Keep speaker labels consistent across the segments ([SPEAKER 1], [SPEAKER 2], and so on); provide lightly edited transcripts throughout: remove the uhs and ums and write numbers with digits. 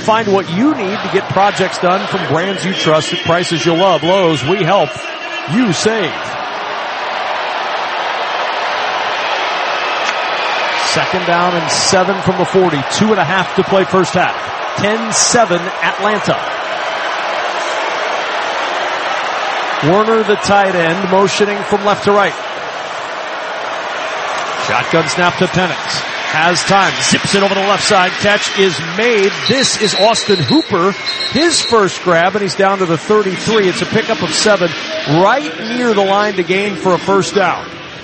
[SPEAKER 1] Find what you need to get projects done from brands you trust at prices you'll love. Lowe's, we help you save. Second down and 7 from the 40. 2.5 to play first half. 10-7 Atlanta. Werner, the tight end, motioning from left to right. Shotgun snap to Penix. Has time. Zips it over the left side. Catch is made. This is Austin Hooper. His first grab, and he's down to the 33. It's a pickup of 7 right near the line to gain for a first down.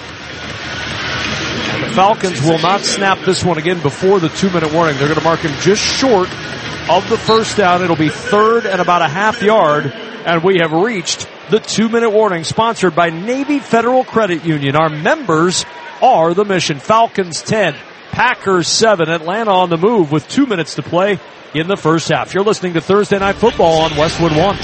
[SPEAKER 1] And the Falcons will not snap this one again before the 2-minute warning. They're going to mark him just short of the first down. It'll be third and about a half yard, and we have reached the 2-minute warning, sponsored by Navy Federal Credit Union. Our members are the mission. Falcons 10. Packers 7. Atlanta on the move with 2 minutes to play in the first half. You're listening to Thursday Night Football on Westwood One.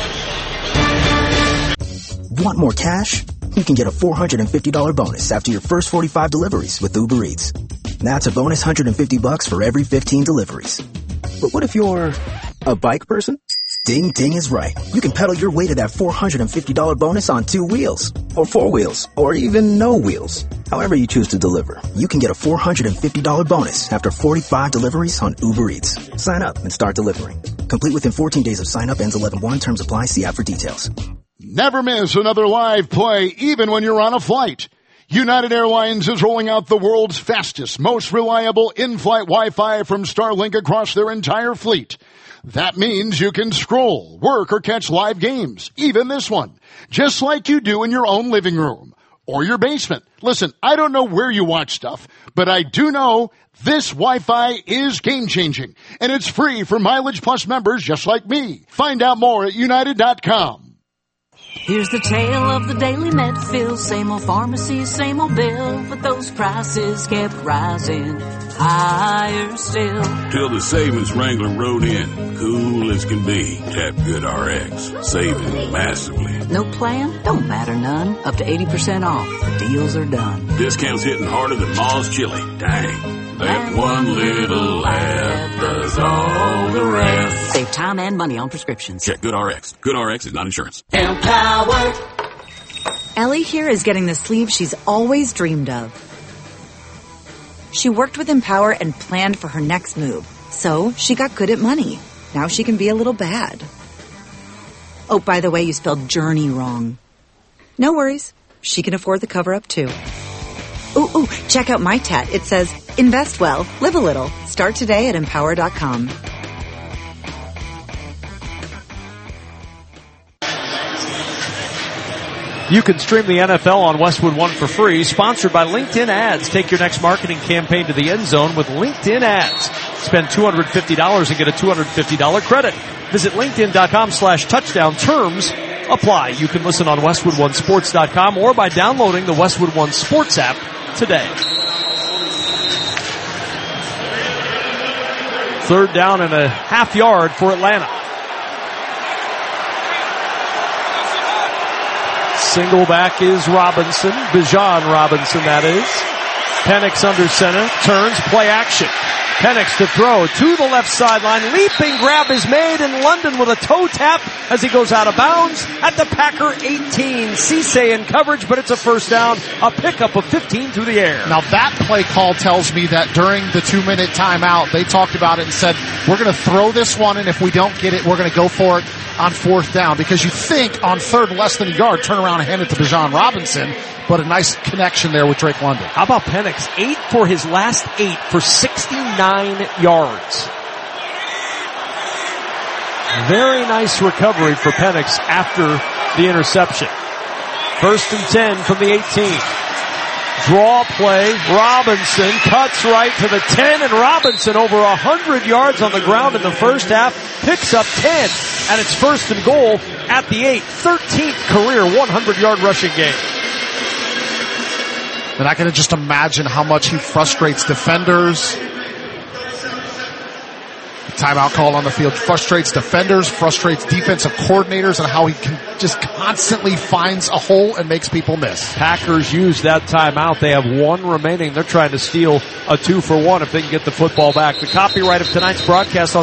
[SPEAKER 2] Want more cash? You can get a $450 bonus after your first 45 deliveries with Uber Eats. That's a bonus $150 for every 15 deliveries. But what if you're a bike person? Ding Ding is right. You can pedal your way to that $450 bonus on 2 wheels, or 4 wheels, or even no wheels. However you choose to deliver, you can get a $450 bonus after 45 deliveries on Uber Eats. Sign up and start delivering. Complete within 14 days of sign up. Ends 11/1. Terms apply. See app for details.
[SPEAKER 3] Never miss another live play, even when you're on a flight. United Airlines is rolling out the world's fastest, most reliable in-flight Wi-Fi from Starlink across their entire fleet. That means you can scroll, work, or catch live games, even this one, just like you do in your own living room or your basement. Listen, I don't know where you watch stuff, but I do know this Wi-Fi is game-changing, and it's free for Mileage Plus members just like me. Find out more at United.com.
[SPEAKER 4] Here's the tale of the daily Medfield. Same old pharmacy, same old bill, but those prices kept rising higher still.
[SPEAKER 5] Till the savings wrangler rode in, cool as can be. Tap GoodRx, saving massively.
[SPEAKER 4] No plan? Don't matter none. Up to 80% off. The deals are done.
[SPEAKER 5] Discounts hitting harder than Ma's chili. Dang. That one little laugh does all the rest.
[SPEAKER 4] Save time and money on prescriptions.
[SPEAKER 5] Check GoodRx. GoodRx is not insurance.
[SPEAKER 4] Empower.
[SPEAKER 6] Ellie here is getting the sleeve she's always dreamed of. She worked with Empower and planned for her next move. So she got good at money. Now she can be a little bad. Oh, by the way, you spelled journey wrong. No worries. She can afford the cover-up too. Ooh, check out my tat. It says, invest well, live a little. Start today at Empower.com.
[SPEAKER 1] You can stream the NFL on Westwood One for free. Sponsored by LinkedIn Ads. Take your next marketing campaign to the end zone with LinkedIn Ads. Spend $250 and get a $250 credit. Visit LinkedIn.com/touchdown. Terms apply. You can listen on WestwoodOneSports.com or by downloading the Westwood One Sports app today. Third down and a half yard for Atlanta. Single back is Robinson. Bijan Robinson, that is. Penix under center. Turns. Play action. Penix to throw to the left sideline. Leaping grab is made in London with a toe tap as he goes out of bounds at the Packer 18. Cisse in coverage, but it's a first down. A pickup of 15 through the air.
[SPEAKER 7] Now that play call tells me that during the 2-minute timeout, they talked about it and said, we're going to throw this one, and if we don't get it, we're going to go for it on fourth down. Because you think on third less than a yard, turn around and hand it to Bijan Robinson, but a nice connection there with Drake London.
[SPEAKER 1] How about Penix? 8 for his last 8 for 69 yards. Very nice recovery for Penix after the interception. First and 10 from the 18. Draw play. Robinson cuts right to the 10, and Robinson over 100 yards on the ground in the first half, picks up 10, and it's first and goal at the 8. 13th career 100-yard rushing game.
[SPEAKER 7] And I can just imagine how much he frustrates defenders. Timeout call on the field frustrates defenders, frustrates defensive coordinators, and how he can just constantly finds a hole and makes people miss.
[SPEAKER 1] Packers use that timeout. They have 1 remaining. They're trying to steal a 2-for-1 if they can get the football back. The copyright of tonight's broadcast on